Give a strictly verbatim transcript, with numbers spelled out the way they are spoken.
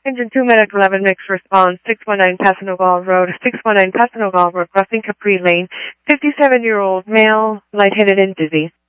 Engine two, Medic eleven, mixed response, six one nine Passanogal Road, six one nine Passanogal Road, crossing Capri Lane, fifty-seven-year-old male, lightheaded and dizzy.